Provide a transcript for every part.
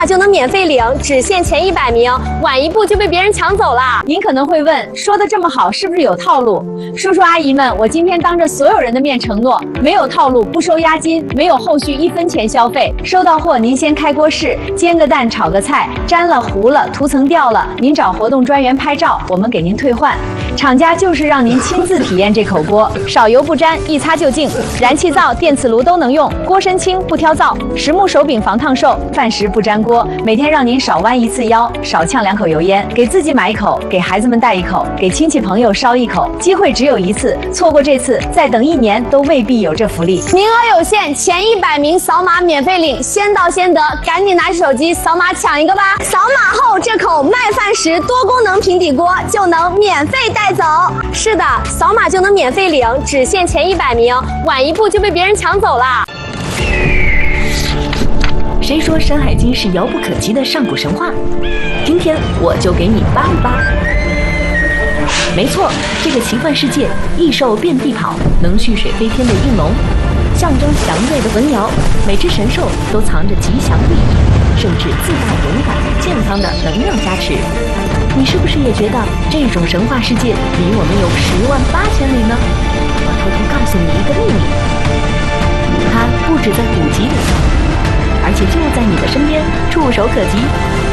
就能免费领，只限前100名，晚一步就被别人抢走了。 您可能会问，说的这么好，是不是有套路？叔叔阿姨们，我今天当着所有人的面承诺，没有套路，不收押金，没有后续1分钱消费。收到货您先开锅试，煎个蛋，炒个菜，粘了糊了，涂层掉了，您找活动专员拍照，我们给您退换。厂家就是让您亲自体验这口锅，少油不沾，一擦就净，燃气灶、电磁炉都能用，锅身轻不挑灶，实木手柄防烫手，饭时不粘锅。每天让您少弯1次腰，少呛2口油烟，给自己买1口，给孩子们带1口，给亲戚朋友烧1口，机会只有1次，错过这次，再等1年都未必有这福利。 名额有限，前100名扫码免费领，先到先得，赶紧拿起手机扫码抢一个吧！扫码后，这口麦饭石多功能平底锅就能免费带走。是的，扫码就能免费领，只限前100名，晚一步就被别人抢走了。 谁说《山海经》是遥不可及的上古神话？今天我就给你扒一扒。没错，这个奇幻世界，异兽遍地跑，能蓄水飞天的应龙，象征祥瑞的文瑶，每只神兽都藏着吉祥利益，甚至自带勇敢、健康的能量加持。你是不是也觉得这种神话世界离我们有108000里呢？我偷偷告诉你一个秘密，它不止在古籍里，而且就在你的身边，触手可及。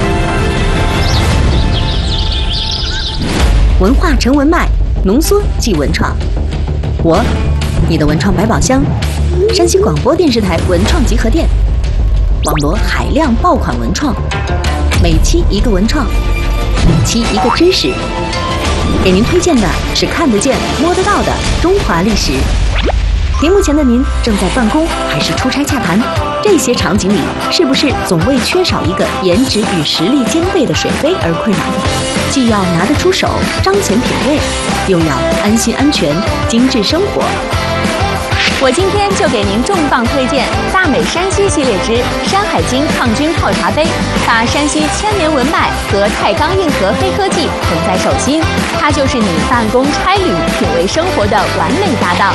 文化成文脉，浓缩即文创。我，你的文创百宝箱，山西广播电视台文创集合店，网罗海量爆款文创，每期一个文创，每期一个知识。给您推荐的是看得见、摸得到的中华历史。屏幕前的您正在办公还是出差洽谈？这些场景里，是不是总为缺少一个颜值与实力兼备的水杯而困扰？既要拿得出手，彰显品味，又要安心安全，精致生活。 我今天就给您重磅推荐大美山西系列之《山海经抗菌泡茶杯》，把山西千年文脉和太钢硬核黑科技捧在手心，它就是你办公差旅、品味生活的完美搭档。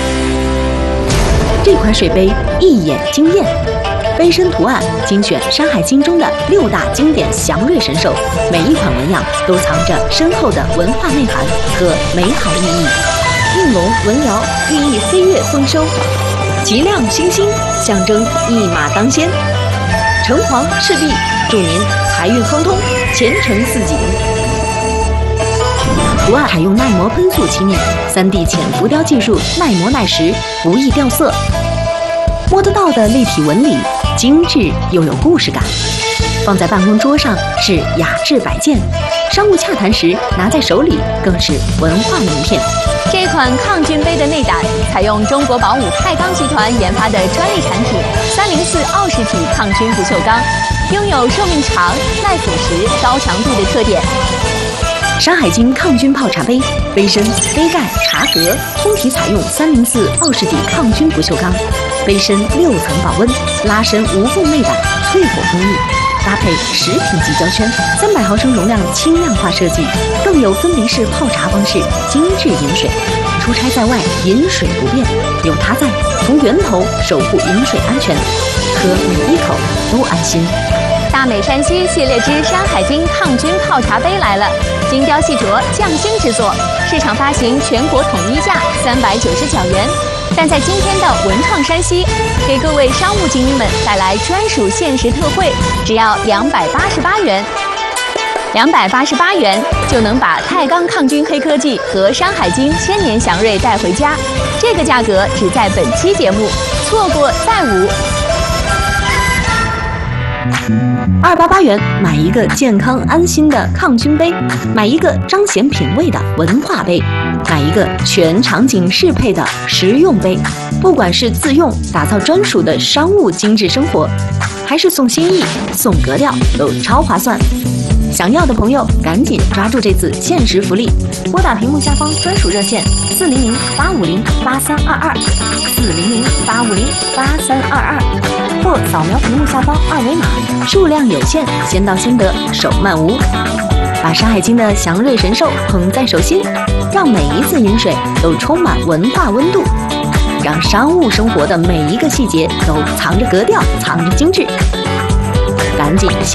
这款水杯一眼惊艳，杯身图案精选《山海经》中的6大经典祥瑞神兽，每一款纹样都藏着深厚的文化内涵和美好意义。应龙、文瑶寓意飞跃丰收，吉亮星星象征一马当先，城隍赤壁祝您财运亨通，前程似锦。图案采用耐磨喷塑漆面，3D 浅浮雕技术，耐磨耐蚀，不易掉色。摸得到的立体纹理，精致又有故事感。放在办公桌上是雅致摆件，商务洽谈时拿在手里更是文化名片。 这款抗菌杯的内胆采用中国宝武太钢集团研发的专利产品304奥氏体抗菌不锈钢，拥有寿命长、耐腐蚀、高强度的特点。 山海经抗菌泡茶杯，杯身、杯盖、茶格通体采用304奥氏体抗菌不锈钢，杯身6层保温，拉伸无缝内胆，淬火工艺，搭配10品级胶圈，300毫升容量轻量化设计，更有分离式泡茶方式，精致饮水。出差在外，饮水不变，有它在，从源头守护饮水安全，喝每一口都安心。 大美山西系列之《山海经抗菌泡茶杯》来了，精雕细琢，匠心制作，市场发行全国统一价399元。但在今天的文创山西，给各位商务精英们带来专属限时特惠，只要288元。288元就能把太钢抗菌黑科技和《山海经》千年祥瑞带回家，这个价格只在本期节目，错过再无。 288元买一个健康安心的抗菌杯，买一个彰显品味的文化杯，买一个全场景适配的实用杯。不管是自用打造专属的商务精致生活，还是送心意送格调，都超划算。想要的朋友赶紧抓住这次限时福利，拨打屏幕下方专属热线400-850-8322，400-850-8322，或扫描屏幕下方2维码，数量有限，先到先得，手慢无。把《山海经》的祥瑞神兽捧在手心，让每一次饮水都充满文化温度，让商务生活的每一个细节都藏着格调，藏着精致。感赶紧